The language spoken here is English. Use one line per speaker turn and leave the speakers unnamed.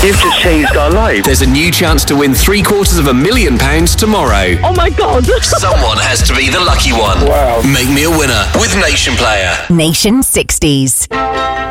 You've just changed our life.
There's a new chance to win £750,000 tomorrow.
Oh my God.
Someone has to be the lucky one.
Wow.
Make me a winner with Nation Player.
Nation 60s.